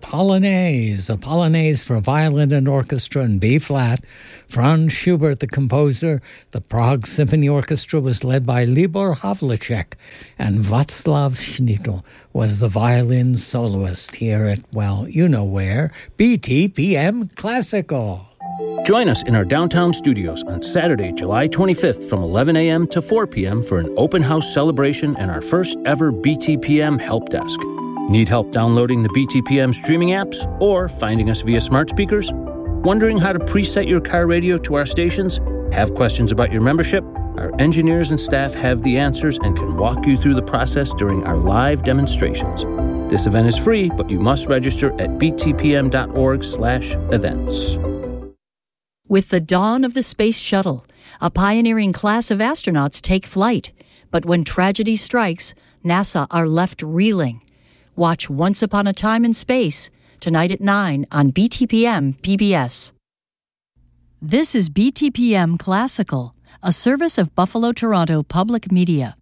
Polonaise, a Polonaise for violin and orchestra in B-flat. Franz Schubert, the composer. The Prague Symphony Orchestra was led by Libor Havlicek, and Václav Schnittl was the violin soloist here at, well, you know where, BTPM Classical. Join us in our downtown studios on Saturday, July 25th from 11 a.m. to 4 p.m. for an open house celebration and our first ever BTPM Help Desk. Need help downloading the BTPM streaming apps or finding us via smart speakers? Wondering how to preset your car radio to our stations? Have questions about your membership? Our engineers and staff have the answers and can walk you through the process during our live demonstrations. This event is free, but you must register at btpm.org/events. With the dawn of the Space Shuttle, a pioneering class of astronauts take flight. But when tragedy strikes, NASA are left reeling. Watch Once Upon a Time in Space, tonight at 9 on BTPM PBS. This is BTPM Classical, a service of Buffalo Toronto Public Media.